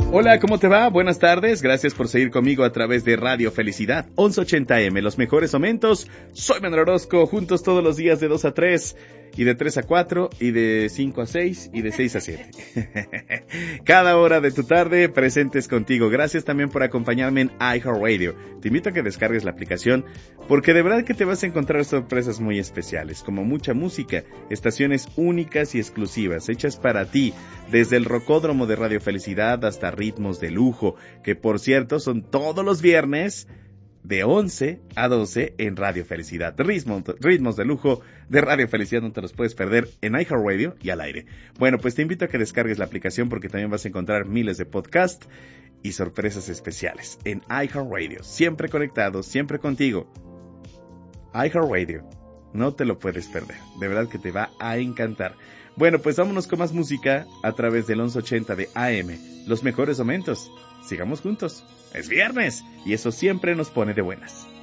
Hola, ¿cómo te va? Buenas tardes, gracias por seguir conmigo a través de Radio Felicidad 1180M, los mejores momentos. Soy Manuel Orozco, juntos todos los días de 2 a 3, y de 3 a 4, y de 5 a 6, y de 6 a 7. Cada hora de tu tarde, presentes contigo. Gracias también por acompañarme en iHeartRadio. Te invito a que descargues la aplicación, porque de verdad que te vas a encontrar sorpresas muy especiales, como mucha música, estaciones únicas y exclusivas, hechas para ti, desde el Rocódromo de Radio Felicidad hasta Ritmos de Lujo, que por cierto son todos los viernes de 11 a 12 en Radio Felicidad. Ritmos de Lujo de Radio Felicidad, no te los puedes perder en iHeartRadio y al aire. Bueno, pues te invito a que descargues la aplicación porque también vas a encontrar miles de podcasts y sorpresas especiales en iHeartRadio. Siempre conectados, siempre contigo. iHeartRadio, no te lo puedes perder. De verdad que te va a encantar. Bueno, pues vámonos con más música a través del 1180 de AM. Los mejores momentos. Sigamos juntos. Es viernes y eso siempre nos pone de buenas.